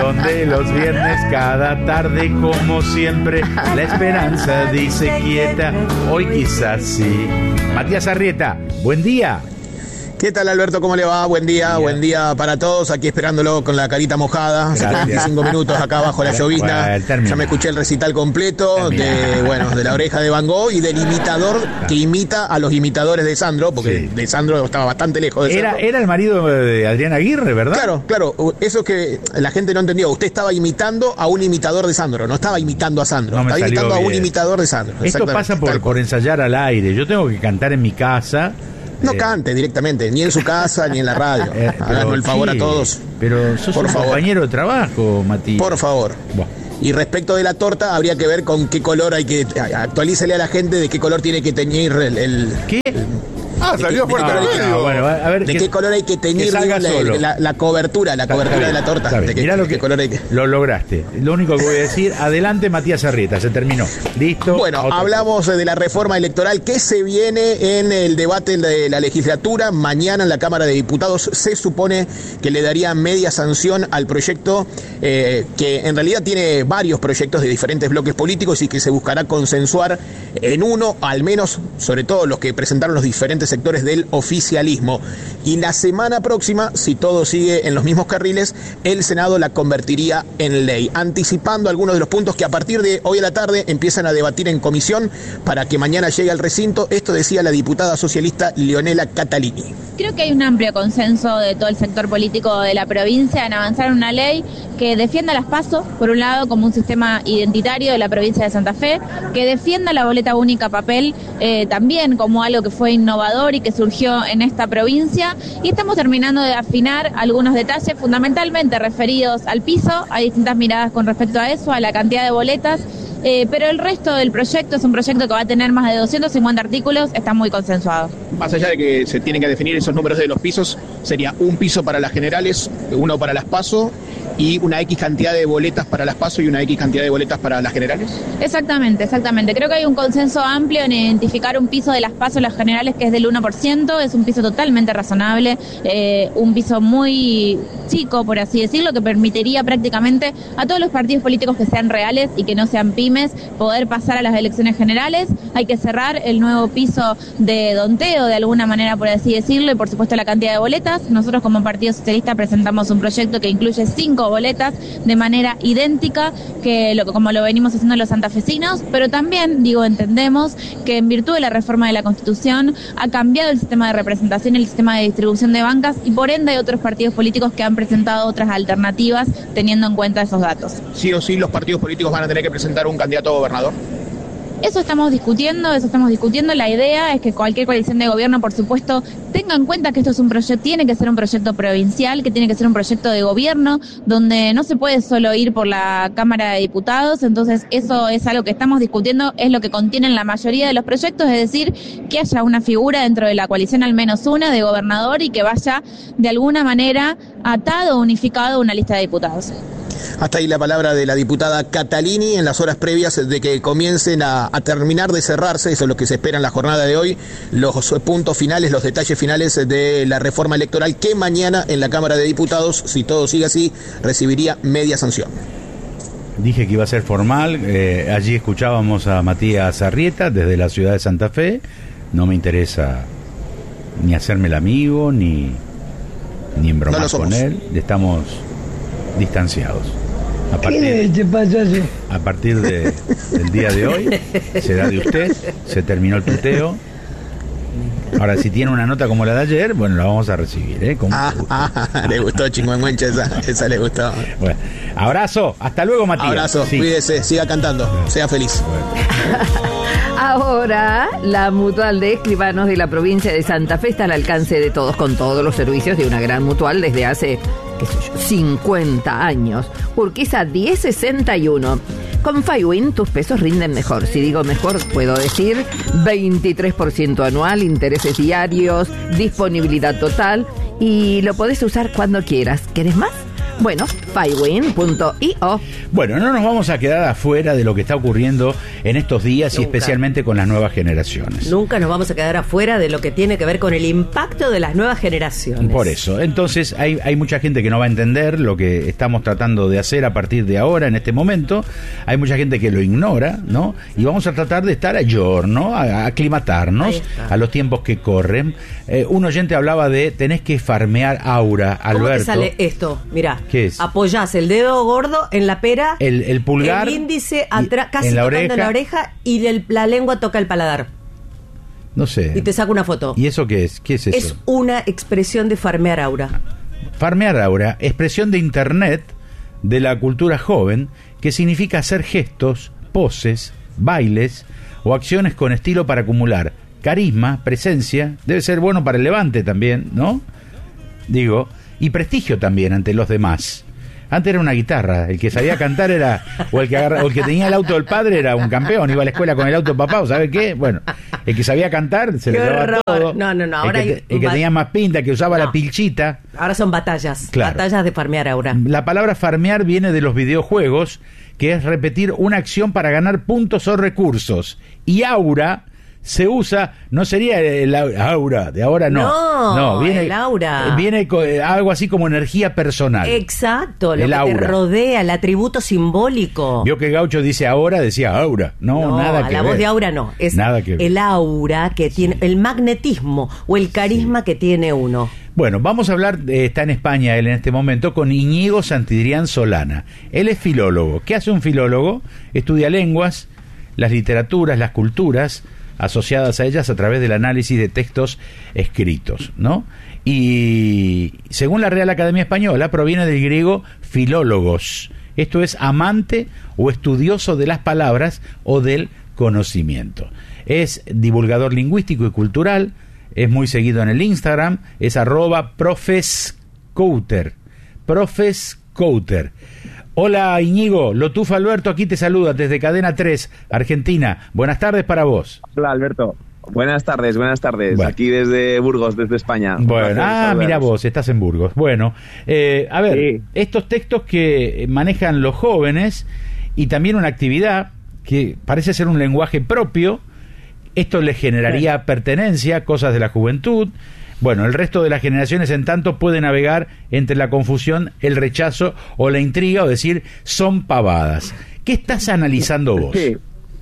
donde los viernes cada tarde, como siempre, la esperanza dice quieta. Hoy quizás sí. Matías Arrieta, buen día. ¿Qué tal, Alberto? ¿Cómo le va? Buen día para todos. Aquí esperándolo con la carita mojada. Hace 35 minutos acá abajo la llovizna. Ya me escuché el recital completo de la oreja de Van Gogh y del imitador que imita a los imitadores de Sandro, porque de Sandro estaba bastante lejos de Sandro. Era el marido de Adriana Aguirre, ¿verdad? Claro. Eso es que la gente no entendió. Usted estaba imitando a un imitador de Sandro. No estaba imitando a Sandro. Estaba imitando a un imitador de Sandro. Esto pasa por ensayar al aire. Yo tengo que cantar en mi casa. No cante directamente, ni en su casa, ni en la radio. Háganos el favor a todos. Pero sos un compañero de trabajo, Matías. Por favor. Bueno. Y respecto de la torta, habría que ver con qué color hay que... Actualícele a la gente de qué color tiene que teñir el ¿Qué? Salió fuerte el medio. Bueno, a ver, ¿de qué color hay que teñir la cobertura de la torta? Mirá lo que color hay que... Lo lograste. Lo único que voy a decir, adelante Matías Arrieta, se terminó. Listo. Bueno, hablamos de la reforma electoral que se viene en el debate de la legislatura. Mañana en la Cámara de Diputados se supone que le daría media sanción al proyecto que en realidad tiene varios proyectos de diferentes bloques políticos y que se buscará consensuar en uno, al menos, sobre todo los que presentaron los diferentes sectores del oficialismo. Y la semana próxima, si todo sigue en los mismos carriles, el Senado la convertiría en ley, anticipando algunos de los puntos que a partir de hoy a la tarde empiezan a debatir en comisión para que mañana llegue al recinto. Esto decía la diputada socialista Leonela Catalini. Creo que hay un amplio consenso de todo el sector político de la provincia en avanzar una ley que defienda las PASO, por un lado, como un sistema identitario de la provincia de Santa Fe, que defienda la boleta única papel también como algo que fue innovador y que surgió en esta provincia. Y estamos terminando de afinar algunos detalles fundamentalmente referidos al piso. Hay distintas miradas con respecto a eso, a la cantidad de boletas. Pero el resto del proyecto es un proyecto que va a tener más de 250 artículos, está muy consensuado. Más allá de que se tienen que definir esos números de los pisos, sería un piso para las generales, uno para las PASO y una X cantidad de boletas para las PASO y una X cantidad de boletas para las generales. Exactamente. Creo que hay un consenso amplio en identificar un piso de las PASO y las generales que es del 1%, es un piso totalmente razonable, un piso muy chico, por así decirlo, que permitiría prácticamente a todos los partidos políticos que sean reales y que no sean pymes poder pasar a las elecciones generales. Hay que cerrar el nuevo piso de Donteo, de alguna manera, por así decirlo, y por supuesto la cantidad de boletas. Nosotros como Partido Socialista presentamos un proyecto que incluye 5 boletas de manera idéntica como lo venimos haciendo los santafesinos, pero también, entendemos que en virtud de la reforma de la Constitución ha cambiado el sistema de representación y el sistema de distribución de bancas y por ende hay otros partidos políticos que han presentado otras alternativas teniendo en cuenta esos datos. Sí o sí los partidos políticos van a tener que presentar un candidato a gobernador. Eso estamos discutiendo. La idea es que cualquier coalición de gobierno, por supuesto, tenga en cuenta que esto es un proyecto, tiene que ser un proyecto provincial, que tiene que ser un proyecto de gobierno, donde no se puede solo ir por la Cámara de Diputados. Entonces, eso es algo que estamos discutiendo, es lo que contienen la mayoría de los proyectos, es decir, que haya una figura dentro de la coalición, al menos una, de gobernador y que vaya de alguna manera atado o unificado a una lista de diputados. Hasta ahí la palabra de la diputada Catalini en las horas previas de que comiencen a terminar de cerrarse, eso es lo que se espera en la jornada de hoy, los puntos finales, los detalles finales de la reforma electoral que mañana en la Cámara de Diputados, si todo sigue así, recibiría media sanción. Dije que iba a ser formal, allí escuchábamos a Matías Arrieta desde la ciudad de Santa Fe. No me interesa ni hacerme el amigo, ni embromar con él, estamos distanciados. A partir del día de hoy será de usted, se terminó el tuteo. Ahora, si tiene una nota como la de ayer, bueno, la vamos a recibir, le gustó, chingüengüencha, esa le gustó. Bueno, abrazo, hasta luego, Matías. Abrazo, sí. Cuídese, siga cantando, sea feliz. Ahora, la Mutual de Escribanos de la provincia de Santa Fe está al alcance de todos, con todos los servicios de una gran mutual desde hace 50 años. Urquiza 1061. Con Fywin tus pesos rinden mejor. Si digo mejor, puedo decir 23% anual, intereses diarios, disponibilidad total y lo podés usar cuando quieras. ¿Querés más? Bueno, fywin.io. Bueno, no nos vamos a quedar afuera de lo que está ocurriendo en estos días y especialmente con las nuevas generaciones. Nunca nos vamos a quedar afuera de lo que tiene que ver con el impacto de las nuevas generaciones. Por eso, entonces hay mucha gente que no va a entender lo que estamos tratando de hacer a partir de ahora, en este momento. Hay mucha gente que lo ignora, ¿no? Y vamos a tratar de estar a ¿no? A aclimatarnos a los tiempos que corren. Un oyente hablaba de tenés que farmear aura, Alberto. ¿Cómo te sale esto? Mirá. ¿Qué es? Apoyás el dedo gordo en la pera, el pulgar, el índice atrás, casi en la tocando la oreja, y la lengua toca el paladar. No sé. Y te saca una foto. ¿Y eso qué es? ¿Qué es eso? Es una expresión de farmear aura. Farmear aura, expresión de internet de la cultura joven, que significa hacer gestos, poses, bailes o acciones con estilo para acumular carisma, presencia, debe ser bueno para el levante también, ¿no? Digo, y prestigio también ante los demás. Antes era una guitarra, el que sabía cantar era, o el que tenía el auto del padre era un campeón, iba a la escuela con el auto del papá, ¿o sabe qué? Bueno, el que sabía cantar se le daba todo. No, ahora el que tenía más pinta, que usaba la pilchita. Ahora son batallas, claro. Batallas de farmear aura. La palabra farmear viene de los videojuegos, que es repetir una acción para ganar puntos o recursos. Y aura se usa, no sería el aura, de ahora no, viene, el aura viene algo así como energía personal. Exacto, lo el que aura te rodea, el atributo simbólico. Vio que Gaucho dice ahora, decía aura. No, nada que la ver. voz de aura no, es nada que ver. El aura que tiene, el magnetismo o el carisma que tiene uno. Bueno, vamos a hablar, está en España él en este momento, con Íñigo Santidrián Solana. Él es filólogo. ¿Qué hace un filólogo? Estudia lenguas, las literaturas, las culturas asociadas a ellas a través del análisis de textos escritos, ¿no? Y según la Real Academia Española proviene del griego filólogos, esto es amante o estudioso de las palabras o del conocimiento. Es divulgador lingüístico y cultural, es muy seguido en el Instagram, es @profescouter. Hola Íñigo, Lotufa Alberto aquí te saluda desde Cadena 3, Argentina. Buenas tardes para vos. Hola Alberto, buenas tardes. Bueno. Aquí desde Burgos, desde España. Bueno, mira vos, estás en Burgos. Bueno, a ver, sí. Estos textos que manejan los jóvenes y también una actividad que parece ser un lenguaje propio, esto les generaría pertenencia, cosas de la juventud. Bueno, el resto de las generaciones, en tanto, puede navegar entre la confusión, el rechazo o la intriga, o decir, son pavadas. ¿Qué estás analizando vos? Sí.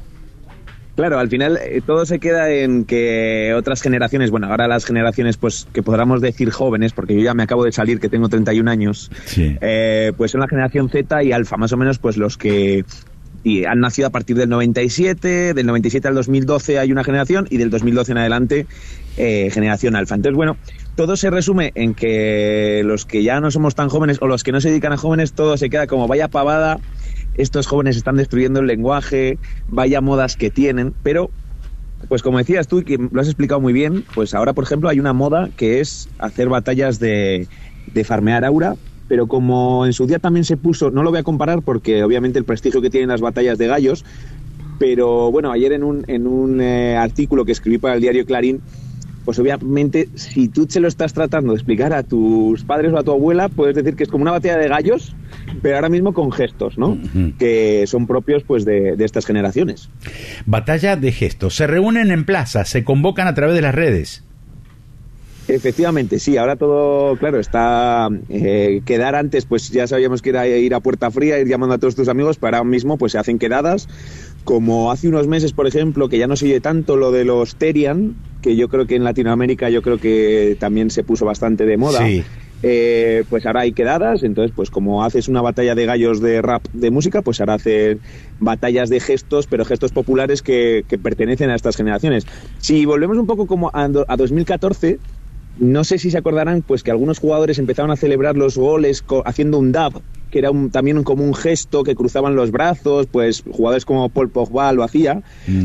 Claro, al final todo se queda en que otras generaciones, bueno, ahora las generaciones, pues que podamos decir jóvenes, porque yo ya me acabo de salir, que tengo 31 años, sí. Pues son la generación Z y Alfa, más o menos, pues los que han nacido a partir del 97, del 97 al 2012 hay una generación, y del 2012 en adelante generación Alfa. Entonces, bueno, todo se resume en que los que ya no somos tan jóvenes o los que no se dedican a jóvenes, todo se queda como vaya pavada, estos jóvenes están destruyendo el lenguaje, vaya modas que tienen, pero pues como decías tú, que lo has explicado muy bien, pues ahora por ejemplo hay una moda que es hacer batallas de farmear aura, pero como en su día también se puso, no lo voy a comparar porque obviamente el prestigio que tienen las batallas de gallos, pero bueno, ayer en un artículo que escribí para el diario Clarín, pues obviamente si tú se lo estás tratando de explicar a tus padres o a tu abuela, puedes decir que es como una batalla de gallos, pero ahora mismo con gestos, ¿no? Uh-huh. Que son propios pues de estas generaciones. Batalla de gestos. Se reúnen en plazas, se convocan a través de las redes. Efectivamente, sí, ahora todo, claro, está quedar antes, pues ya sabíamos que era ir a puerta fría, ir llamando a todos tus amigos, pero ahora mismo pues se hacen quedadas, como hace unos meses, por ejemplo, que ya no se oye tanto lo de los Terian, que yo creo que en Latinoamérica yo creo que también se puso bastante de moda. Sí. Pues ahora hay quedadas, entonces pues como haces una batalla de gallos de rap de música, pues ahora hacen batallas de gestos, pero gestos populares que pertenecen a estas generaciones. Si volvemos un poco como a 2014, no sé si se acordarán pues que algunos jugadores empezaron a celebrar los goles haciendo un dab, que era también como un gesto, que cruzaban los brazos, pues jugadores como Paul Pogba lo hacía,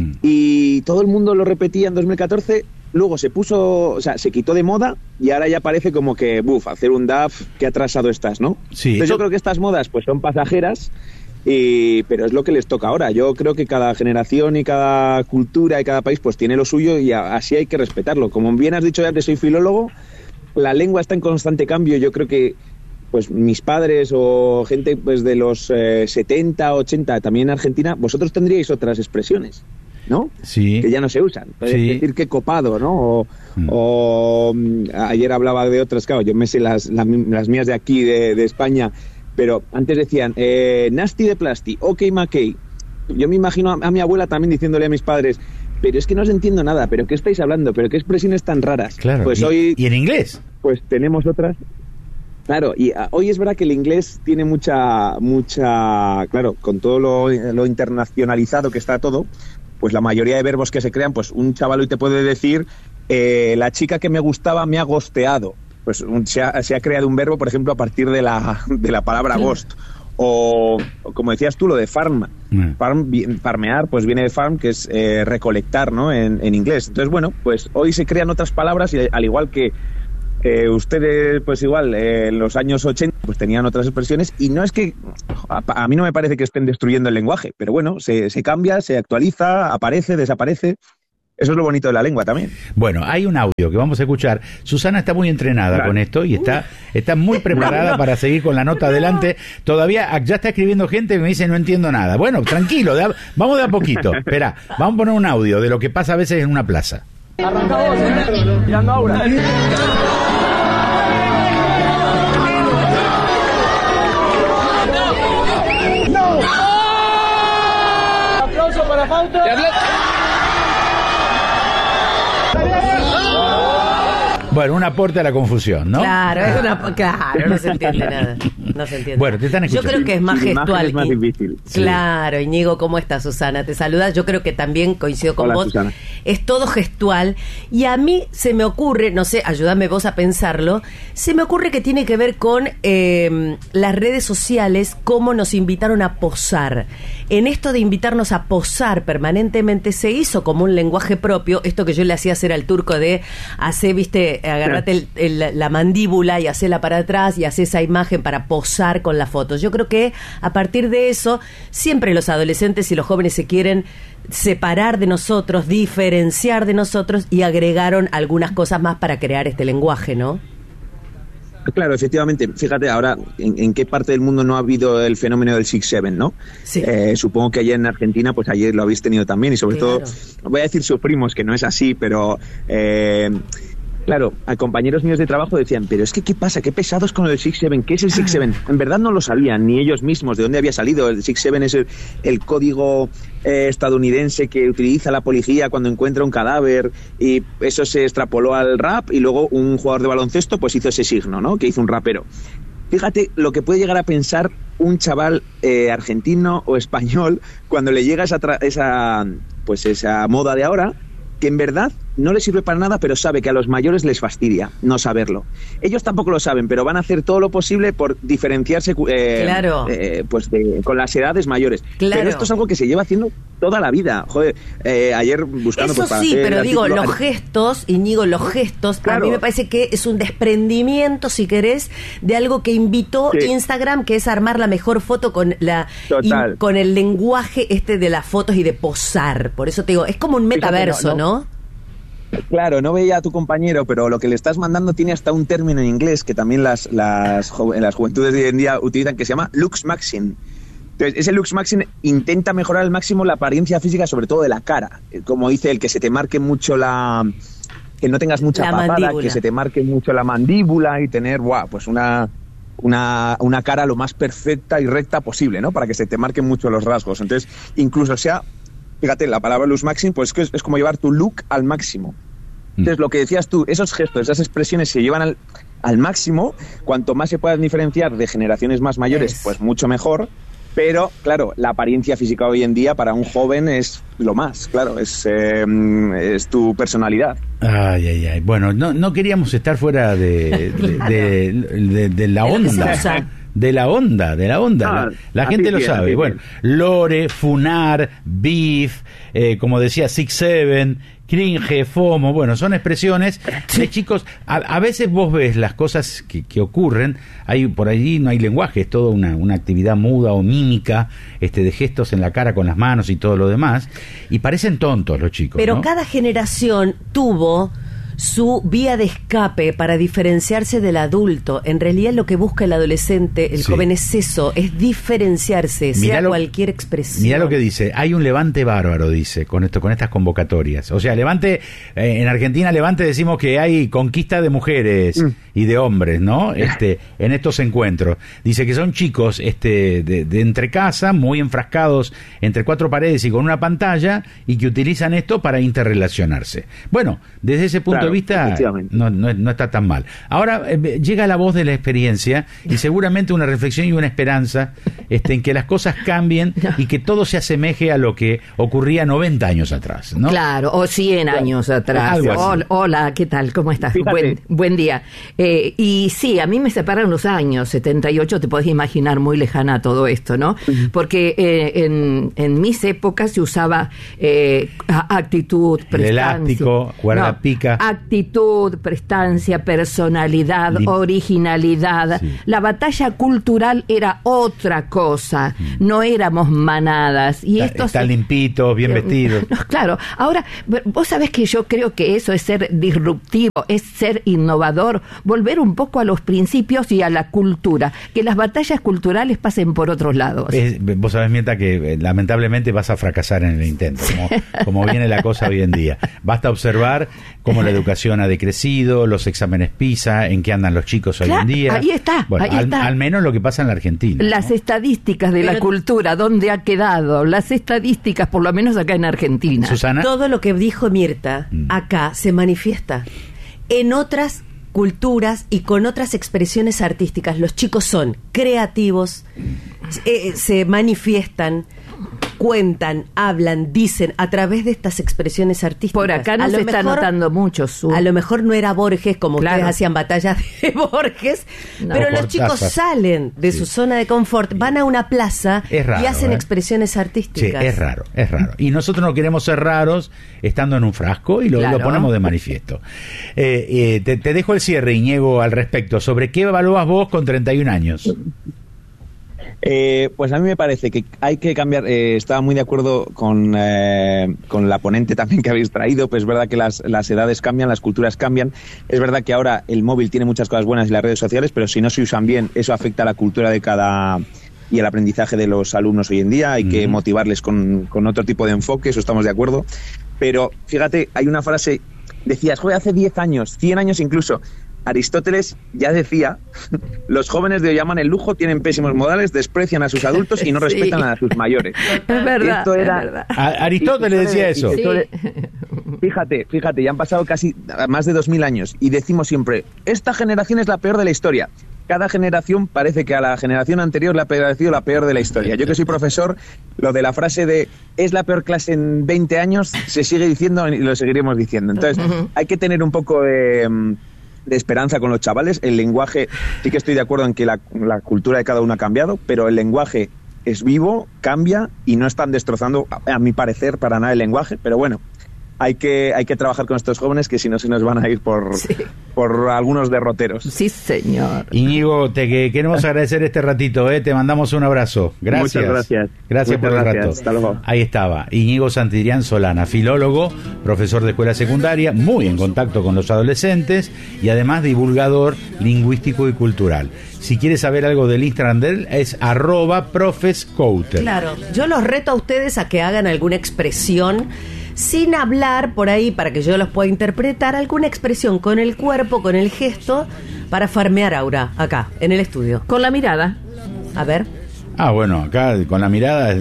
y todo el mundo lo repetía en 2014. Luego se quitó de moda y ahora ya parece como que, hacer un dab, qué atrasado estás, ¿no? Sí. Entonces yo creo que estas modas pues son pasajeras, pero es lo que les toca ahora. Yo creo que cada generación y cada cultura y cada país pues tiene lo suyo y así hay que respetarlo. Como bien has dicho ya, que soy filólogo, la lengua está en constante cambio. Yo creo que pues mis padres o gente pues de los 70, 80, también en Argentina, vosotros tendríais otras expresiones, ¿no? Sí. Que ya no se usan. Puedes decir qué copado, ¿no? O ayer hablaba de otras, claro, yo me sé las mías de aquí, de España, pero antes decían, nasty de plasti, ok McKay. Yo me imagino a mi abuela también diciéndole a mis padres, pero es que no os entiendo nada, pero ¿qué estáis hablando? ¿Pero qué expresiones tan raras? Claro, pues ¿y en inglés? Pues tenemos otras. Claro, y hoy es verdad que el inglés tiene mucha, claro, con todo lo internacionalizado que está todo, pues la mayoría de verbos que se crean, pues un chaval hoy te puede decir, la chica que me gustaba me ha gosteado. Pues se ha creado un verbo, por ejemplo, a partir de la palabra ghost. O como decías tú, lo de farm. Farmear, pues viene de farm, que es recolectar, ¿no? En inglés. Entonces, bueno, pues hoy se crean otras palabras y al igual que ustedes, pues igual, en los años 80, pues tenían otras expresiones, y no es que, a mí no me parece que estén destruyendo el lenguaje, pero bueno, se cambia, se actualiza, aparece, desaparece. Eso es lo bonito de la lengua también. Bueno, hay un audio que vamos a escuchar. Susana está muy entrenada con esto y está muy preparada para seguir con la nota adelante. Todavía ya está escribiendo gente que me dice no entiendo nada. Bueno, tranquilo, vamos de a poquito. Espera, vamos a poner un audio de lo que pasa a veces en una plaza. Arranca vos, mirando ahora. ¡No! ¡Aplauso para Fausto! Bueno, un aporte a la confusión, ¿no? Claro, claro, no se entiende nada. No se entiende. Bueno, te están escuchando. Yo creo que es más gestual. Es más difícil. Claro, Íñigo, ¿cómo estás, Susana? Te saluda. Yo creo que también coincido con vos. Susana. Es todo gestual. Y a mí se me ocurre, no sé, ayúdame vos a pensarlo, se me ocurre que tiene que ver con las redes sociales, cómo nos invitaron a posar. En esto de invitarnos a posar permanentemente se hizo como un lenguaje propio, esto que yo le hacía hacer al turco de hacer, viste, agarrate la mandíbula y hacela para atrás y hacer esa imagen para posar con la foto. Yo creo que a partir de eso, siempre los adolescentes y los jóvenes se quieren separar de nosotros, diferenciar de nosotros, y agregaron algunas cosas más para crear este lenguaje, ¿no? Claro, efectivamente. Fíjate ahora en qué parte del mundo no ha habido el fenómeno del 6-7, ¿no? Sí. Supongo que allá en Argentina, pues ayer lo habéis tenido también, y sobre todo, voy a decir sufrimos, que no es así, pero claro, a compañeros míos de trabajo decían, pero es que ¿qué pasa? ¿Qué pesados con el 6-7? ¿Qué es el 6-7? En verdad no lo sabían, ni ellos mismos, de dónde había salido. El 6-7 es el código estadounidense que utiliza la policía cuando encuentra un cadáver, y eso se extrapoló al rap, y luego un jugador de baloncesto pues hizo ese signo, ¿no? Que hizo un rapero. Fíjate lo que puede llegar a pensar un chaval argentino o español cuando le llega esa moda de ahora, que en verdad no les sirve para nada, pero sabe que a los mayores les fastidia no saberlo. Ellos tampoco lo saben, pero van a hacer todo lo posible por diferenciarse con las edades mayores. Claro. Pero esto es algo que se lleva haciendo toda la vida. Joder, ayer buscando... Eso pues, sí, pero digo, los gestos, Íñigo, claro, a mí me parece que es un desprendimiento, si querés, de algo que invitó Instagram, que es armar la mejor foto con con el lenguaje de las fotos y de posar. Por eso te digo, es como un metaverso, ¿no? Claro, no veía a tu compañero, pero lo que le estás mandando tiene hasta un término en inglés que también las juventudes de hoy en día utilizan, que se llama lux maxim. Entonces, ese lux maxim intenta mejorar al máximo la apariencia física, sobre todo de la cara. Como dice el que se te marque mucho que no tengas mucha papada, mandíbula. Que se te marque mucho la mandíbula y tener, pues una cara lo más perfecta y recta posible, ¿no? Para que se te marquen mucho los rasgos. Entonces, incluso fíjate, la palabra lux maxim, pues es como llevar tu look al máximo. Entonces, lo que decías tú, esos gestos, esas expresiones se llevan al máximo. Cuanto más se puedan diferenciar de generaciones más mayores, pues mucho mejor. Pero, claro, la apariencia física hoy en día para un joven es lo más, claro, es tu personalidad. Ay. Bueno, no queríamos estar fuera de la onda. De la onda. La gente lo sabe. Bueno, lore, funar, beef, como decía, 6-7, cringe, FOMO, bueno, son expresiones de chicos. A veces vos ves las cosas que ocurren, por allí no hay lenguaje, es toda una actividad muda o mímica, de gestos en la cara con las manos y todo lo demás, y parecen tontos los chicos. Pero ¿no? cada generación tuvo su vía de escape para diferenciarse del adulto. En realidad lo que busca el adolescente, el joven, es eso, es diferenciarse, sea cualquier expresión. Mirá lo que dice, hay un levante bárbaro, dice, con estas convocatorias. O sea, levante, en Argentina levante decimos que hay conquista de mujeres y de hombres, ¿no? En estos encuentros. Dice que son chicos de entre casa, muy enfrascados entre cuatro paredes y con una pantalla, y que utilizan esto para interrelacionarse. Bueno, desde ese punto de vista no está tan mal. Ahora llega la voz de la experiencia y seguramente una reflexión y una esperanza en que las cosas cambien y que todo se asemeje a lo que ocurría 90 años atrás, ¿no? Claro, o 100 años atrás. Hola, ¿qué tal? ¿Cómo estás? Buen día. Y sí, a mí me separan los años, 78, te podés imaginar muy lejana todo esto, ¿no? Porque en mis épocas se usaba actitud, prestancia. El elástico, cuerda pica. Actitud, prestancia, personalidad, originalidad. Sí. La batalla cultural era otra cosa. No éramos manadas. Y están limpitos, bien vestidos. No, claro. Ahora, vos sabés que yo creo que eso es ser disruptivo, es ser innovador, volver un poco a los principios y a la cultura. Que las batallas culturales pasen por otros lados. Vos sabés, Mirta, que lamentablemente vas a fracasar en el intento, como viene la cosa hoy en día. Basta observar cómo la educación ha decrecido, los exámenes PISA, en qué andan los chicos hoy en día. Ahí está, bueno, al menos lo que pasa en la Argentina. Las estadísticas de la cultura, ¿dónde ha quedado? Las estadísticas, por lo menos acá en Argentina. Susana. Todo lo que dijo Mirta, acá se manifiesta. En otras culturas y con otras expresiones artísticas, los chicos son creativos, se manifiestan, cuentan, hablan, dicen a través de estas expresiones artísticas. Por acá no se está notando mucho. A lo mejor no era Borges, como ustedes hacían batallas de Borges, pero los chicos salen de su zona de confort, van a una plaza y hacen expresiones artísticas. Sí, es raro. Y nosotros no queremos ser raros estando en un frasco y lo ponemos de manifiesto. Te dejo el cierre, Iñigo, al respecto. ¿Sobre qué evalúas vos con 31 años? Pues a mí me parece que hay que cambiar. Estaba muy de acuerdo con la ponente también que habéis traído. Pues es verdad que las edades cambian, las culturas cambian. Es verdad que ahora el móvil tiene muchas cosas buenas y las redes sociales, pero si no se usan bien, eso afecta a la cultura de cada y el aprendizaje de los alumnos hoy en día. Hay que motivarles con otro tipo de enfoque, eso estamos de acuerdo. Pero fíjate, hay una frase, decías, joder, hace 10 años, 100 años incluso, Aristóteles ya decía, los jóvenes de hoy aman el lujo, tienen pésimos modales, desprecian a sus adultos y no respetan a sus mayores. Es verdad, esto era, es verdad. Aristóteles decía eso. Sí. Fíjate, ya han pasado casi más de 2000 años y decimos siempre, esta generación es la peor de la historia. Cada generación parece que a la generación anterior le ha parecido la peor de la historia. Yo que soy profesor, lo de la frase de es la peor clase en 20 años se sigue diciendo y lo seguiremos diciendo. Entonces, hay que tener un poco de esperanza con los chavales. El lenguaje, sí que estoy de acuerdo en que la cultura de cada uno ha cambiado, pero el lenguaje es vivo, cambia y no están destrozando, a mi parecer, para nada el lenguaje, pero bueno. Hay que trabajar con estos jóvenes que si no se nos van a ir por algunos derroteros. Sí, señor. Iñigo, te queremos agradecer este ratito, te mandamos un abrazo. Gracias. Muchas gracias. Gracias por el rato. Hasta luego. Ahí estaba, Iñigo Santillán Solana, filólogo, profesor de escuela secundaria, muy en contacto con los adolescentes y además divulgador lingüístico y cultural. Si quieres saber algo del Instagram de él, es @profescouter. Claro, yo los reto a ustedes a que hagan alguna expresión sin hablar por ahí, para que yo los pueda interpretar, alguna expresión con el cuerpo, con el gesto, para farmear aura, acá, en el estudio. Con la mirada. A ver. Bueno, acá con la mirada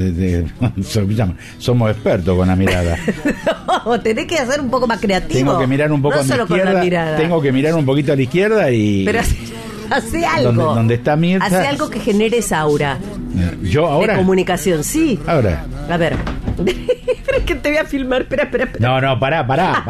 somos expertos con la mirada. No, tenés que hacer un poco más creativo. Tengo que mirar un poco a la izquierda. Tengo que mirar un poquito a la izquierda y... Pero hace algo. Donde está Mirta. Hace algo que genere esa aura. ¿Yo ahora? De comunicación, sí. Ahora. A ver. Es que te voy a filmar. Espera. No, pará.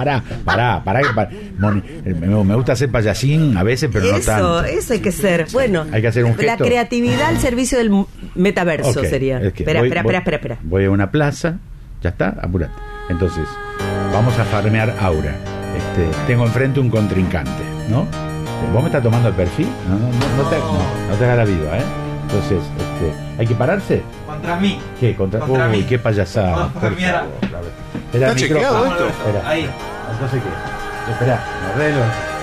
Me gusta hacer payasín a veces, pero no tanto. Eso hay que ser. Bueno. Hay que hacer un gesto. La creatividad al servicio del metaverso sería. Es que espera. Voy a una plaza, ya está, apurate. Entonces, vamos a farmear aura. Tengo enfrente un contrincante, ¿no? ¿Vos me estás tomando el perfil? No te hagas la viva, Entonces, ¿hay que pararse? Contra mí. ¿Qué? Contra mí. Qué payasada. ¿Está chequeado esto? Espera. Ahí. Entonces, ¿qué? Espera, me arreglo.